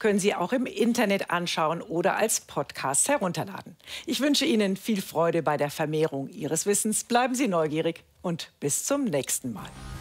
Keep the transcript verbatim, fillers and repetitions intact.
können Sie auch im Internet anschauen oder als Podcast herunterladen. Ich wünsche Ihnen viel Freude bei der Vermehrung Ihres Wissens. Bleiben Sie neugierig und bis zum nächsten Mal.